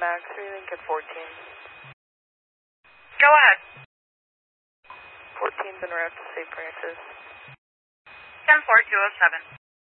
Max, relink at 14. Go ahead. 14's en route to St. Francis. 10-4-207.